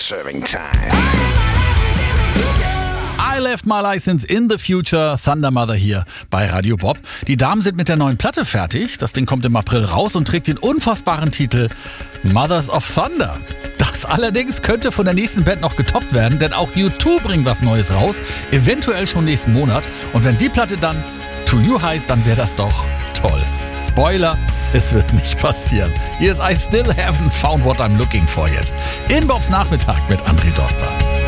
serving time. I Left My License in the Future, Thunder Mother hier bei Radio Bob. Die Damen sind mit der neuen Platte fertig. Das Ding kommt im April raus und trägt den unfassbaren Titel Mothers of Thunder. Das allerdings könnte von der nächsten Band noch getoppt werden, denn auch U2 bringt was Neues raus, eventuell schon nächsten Monat. Und wenn die Platte dann To You heißt, dann wäre das doch toll. Spoiler, es wird nicht passieren. Hier ist I Still Haven't Found What I'm Looking For jetzt. In Bobs Nachmittag mit André Doster.